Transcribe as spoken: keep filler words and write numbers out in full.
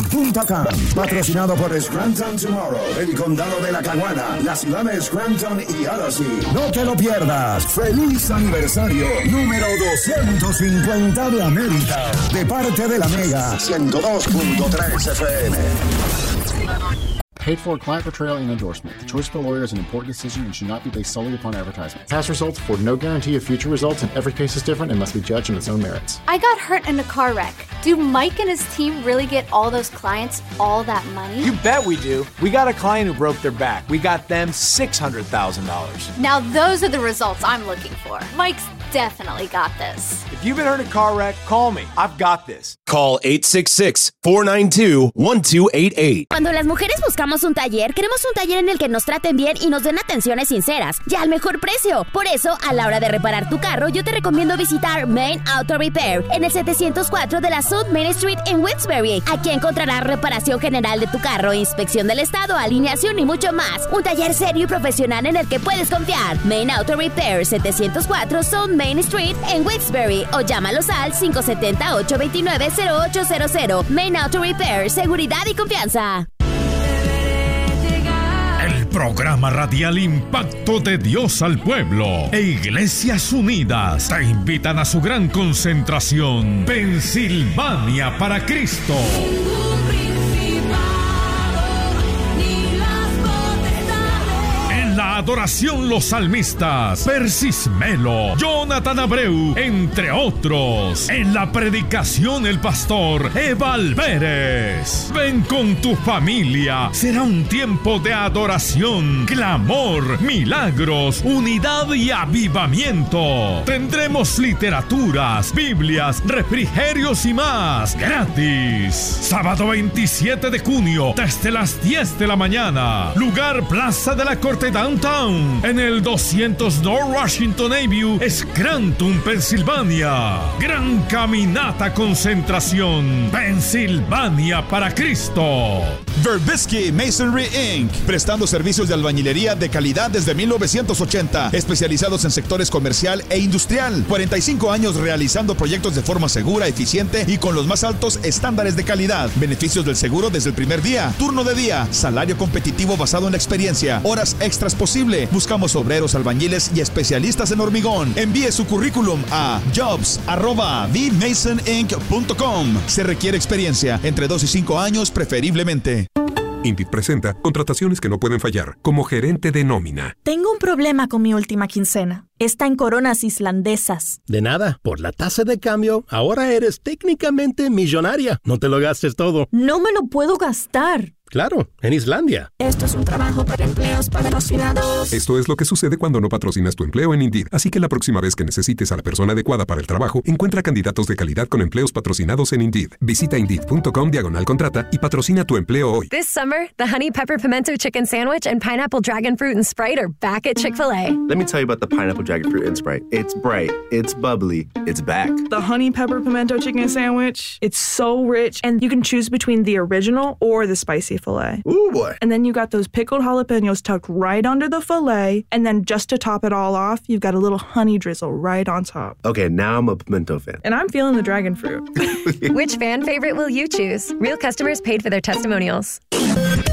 punto com. Patrocinado por Scranton Tomorrow, el condado de La Caguana, la ciudad de Scranton y Odyssey. No te lo pierdas. Feliz aniversario número doscientos cincuenta de América. De parte de la Mega ciento dos punto tres F M. Paid for client portrayal and endorsement. The choice of a lawyer is an important decision and should not be based solely upon advertisement. Past results afford no guarantee of future results, and every case is different and must be judged on its own merits. I got hurt in a car wreck. Do Mike and his team really get all those clients all that money? You bet we do. We got a client who broke their back. We got them six hundred thousand dollars. Now those are the results I'm looking for. Mike's definitely got this. If you've been hurt in a car wreck, call me. I've got this. Call eight six six, four nine two, one two eight eight. Cuando las mujeres buscamos un taller, queremos un taller en el que nos traten bien y nos den atenciones sinceras y al mejor precio. Por eso, a la hora de reparar tu carro, yo te recomiendo visitar Main Auto Repair en el setecientos cuatro de la South Main Street en Wilkes-Barre. Aquí encontrarás reparación general de tu carro, inspección del estado, alineación y mucho más. Un taller serio y profesional en el que puedes confiar. Main Auto Repair, setecientos cuatro South Main Street en Wilkes-Barre o llámalos al cinco siete cero, ocho dos nueve, cero ocho cero cero. Main Auto Repair, seguridad y confianza. El programa radial Impacto de Dios al Pueblo e Iglesias Unidas te invitan a su gran concentración, Pensilvania para Cristo. La adoración los salmistas, Persis Melo, Jonathan Abreu, entre otros. En la predicación el pastor Eval Pérez. Ven con tu familia. Será un tiempo de adoración, clamor, milagros, unidad y avivamiento. Tendremos literaturas, Biblias, refrigerios y más gratis. Sábado veintisiete de junio desde las diez de la mañana. Lugar Plaza de la Corte Downtown, en el doscientos North Washington Avenue, Scranton, Pensilvania. Gran caminata concentración, Pensilvania para Cristo. Verbisky Masonry incorporated, prestando servicios de albañilería de calidad desde mil novecientos ochenta, especializados en sectores comercial e industrial. cuarenta y cinco años realizando proyectos de forma segura, eficiente y con los más altos estándares de calidad. Beneficios del seguro desde el primer día, turno de día, salario competitivo basado en la experiencia, horas extras posible. Buscamos obreros, albañiles y especialistas en hormigón. Envíe su currículum a jobs arroba v mason inc punto com. Se requiere experiencia entre dos y cinco años preferiblemente. Indeed presenta contrataciones que no pueden fallar, como gerente de nómina. Tengo un problema con mi última quincena. Está en coronas islandesas. De nada, por la tasa de cambio, ahora eres técnicamente millonaria. No te lo gastes todo. No me lo puedo gastar. Claro, en Islandia. Esto es un trabajo para empleos patrocinados. Esto es lo que sucede cuando no patrocinas tu empleo en Indeed. Así que la próxima vez que necesites a la persona adecuada para el trabajo, encuentra candidatos de calidad con empleos patrocinados en Indeed. Visita Indeed.com diagonal contrata y patrocina tu empleo hoy. This summer, the Honey Pepper Pimento Chicken Sandwich and Pineapple Dragon Fruit and Sprite are back at Chick-fil-A. Let me tell you about the Pineapple Dragon Fruit and Sprite. It's bright, it's bubbly, it's back. The Honey Pepper Pimento Chicken Sandwich, it's so rich, and you can choose between the original or the spicy filet. Ooh, boy. And then you got those pickled jalapenos tucked right under the filet, and then just to top it all off, you've got a little honey drizzle right on top. Okay, now I'm a pimento fan. And I'm feeling the dragon fruit. Which fan favorite will you choose? Real customers paid for their testimonials.